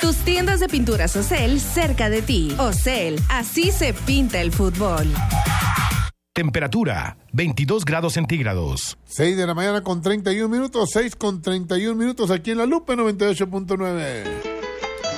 Tus tiendas de pinturas Ocel cerca de ti. Ocel, así se pinta el fútbol. Temperatura, 22 grados centígrados. 6 de la mañana con 31 minutos, 6 con 31 minutos aquí en La Lupe 98.9.